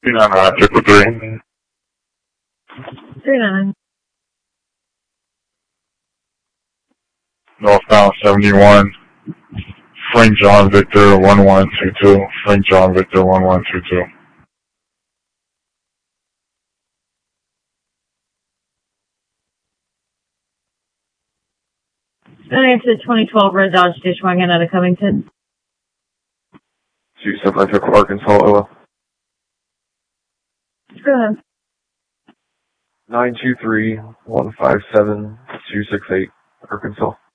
Triple three. 39. Northbound 71. Frank John Victor 1122. Frank John Victor 1122. Then it's the 2012 Red Dodge Dish Wagon out of Covington. 2794 Arkansas, OL. Go ahead. 923-157-268, Arkansas.